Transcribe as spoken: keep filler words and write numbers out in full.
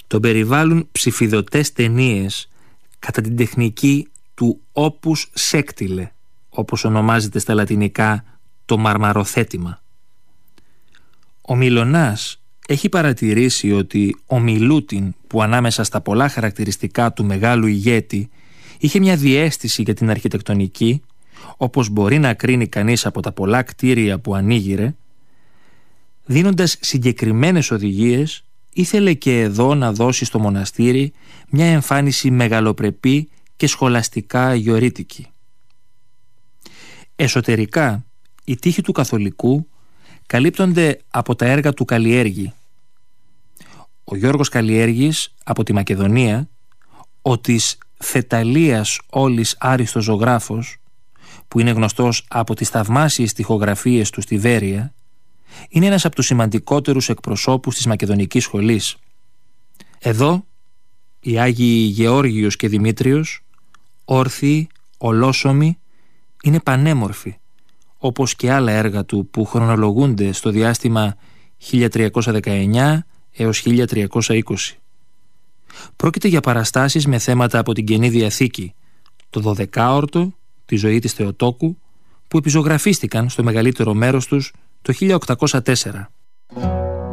τον περιβάλλουν ψηφιδωτές ταινίες κατά την τεχνική του opus sectile, όπως ονομάζεται στα λατινικά το μαρμαροθέτημα. Ο Μιλωνάς έχει παρατηρήσει ότι ο Μιλούτιν, που ανάμεσα στα πολλά χαρακτηριστικά του μεγάλου ηγέτη είχε μια διαίσθηση για την αρχιτεκτονική, όπως μπορεί να κρίνει κανείς από τα πολλά κτίρια που ανοίγειρε, δίνοντας συγκεκριμένες οδηγίες, ήθελε και εδώ να δώσει στο μοναστήρι μια εμφάνιση μεγαλοπρεπή και σχολαστικά αγιορείτικη. Εσωτερικά, οι τοίχοι του καθολικού καλύπτονται από τα έργα του Καλλιέργη. Ο Γιώργος Καλλιέργης από τη Μακεδονία, ο της Θεταλίας όλης άριστος ζωγράφος, που είναι γνωστός από τις θαυμάσιες στιχογραφίες του στη Βέρεια, είναι ένας από τους σημαντικότερους εκπροσώπους της Μακεδονικής σχολής. Εδώ, οι Άγιοι Γεώργιος και Δημήτριος, όρθιοι, ολόσωμοι, είναι πανέμορφοι, όπως και άλλα έργα του που χρονολογούνται στο διάστημα χίλια τριακόσια δεκαεννιά έως χίλια τριακόσια είκοσι. Πρόκειται για παραστάσεις με θέματα από την Καινή Διαθήκη, το δωδεκάορτο, τη ζωή της Θεοτόκου, που επιζωγραφίστηκαν στο μεγαλύτερο μέρος τους το χίλια οκτακόσια τέσσερα.